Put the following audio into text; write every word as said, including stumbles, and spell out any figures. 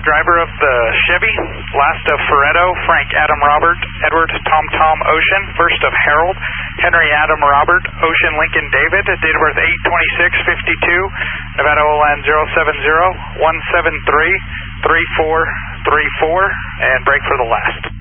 driver of the Chevy. Last of Ferretto, Frank Adam Robert, Edward Tom Tom Ocean. First of Harold, Henry Adam Robert, Ocean Lincoln David. Date of birth eight twenty-six fifty-two. Nevada O L A N zero seven zero one seven three three four three four. And break for the last.